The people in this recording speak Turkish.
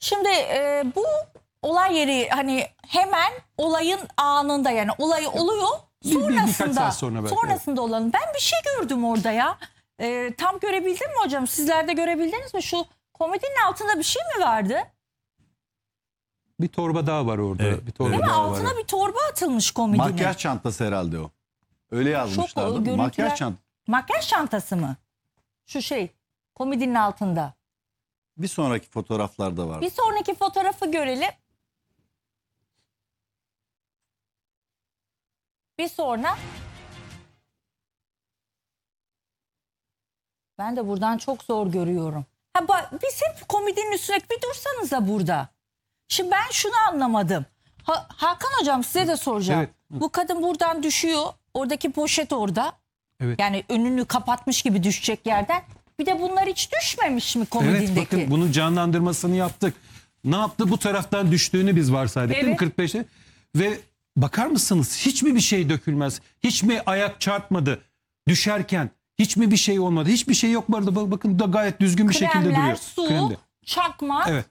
Şimdi bu olay yeri hani hemen olayın anında, yani olay oluyor birkaç sonrasında saat sonra belki, sonrasında olanı. Ben bir şey gördüm orada ya. Tam görebildin mi hocam? Sizler de görebildiniz mi? Şu komodinin altında bir şey mi vardı? Bir torba daha var orada. Evet, Bir torba Değil mi? daha Altına var. bir torba atılmış komodinin. Makyaj çantası herhalde o. Öyle Çok yazmışlardı. görüntüler- Makyaj çantası. Makyaj çantası mı? Şu komodinin altında. Bir sonraki fotoğraflarda var. Bir sonraki fotoğrafı görelim. Bir sonra. Ben de buradan çok zor görüyorum. Biz hep komodinin üstüne bir dursanıza burada. Şimdi ben şunu anlamadım. Hakan hocam, size de soracağım. Evet. Bu kadın buradan düşüyor. Oradaki poşet orada. Evet. Yani önünü kapatmış gibi düşecek yerden. Bir de bunlar hiç düşmemiş mi komodindeki? Evet, bakın bunun canlandırmasını yaptık. Ne yaptı? Bu taraftan düştüğünü biz varsaydık, değil mi? Evet. 45'te. Ve bakar mısınız? Hiç mi bir şey dökülmez? Hiç mi ayak çarpmadı düşerken? Hiç mi bir şey olmadı? Hiçbir şey yok bu arada. Bakın da gayet düzgün bir şekilde Kremler, duruyor. su, Kremde. çakmak. Evet.